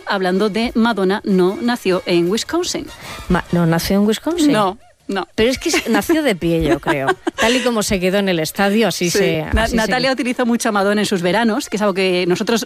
hablando de Madonna, no nació en Wisconsin. ¿No nació en Wisconsin? No. Pero es que nació de pie, yo creo. Tal y como se quedó en el estadio, así se... Natalia utilizó mucho a Madonna en sus veranos, que es algo que nosotros